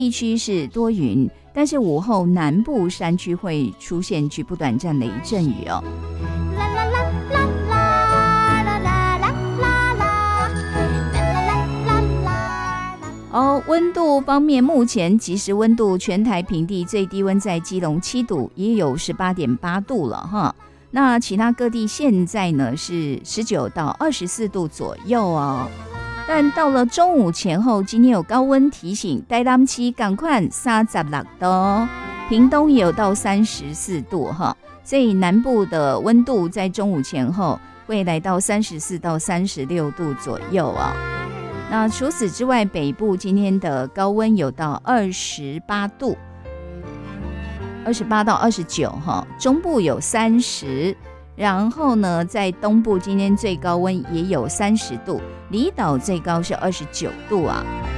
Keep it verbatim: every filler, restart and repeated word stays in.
地区是多云，但是午后南部山区会出现局部短暂雷阵雨哦。哦，温度方面，目前即时温度全台平地最低温在基隆七度，也有 十八点八度了哈。那其他各地现在呢是十九到二十四度左右哦。但到了中午前后，今天有高温提醒，台南市赶快三十六度，屏东也有到三十四度哈。所以南部的温度在中午前后会来到三十四到三十六度左右啊。那除此之外，北部今天的高温有到二十八度，二十八到二十九哈，中部有三十，然后呢，在东部今天最高温也有三十度，离岛最高是二十九度啊。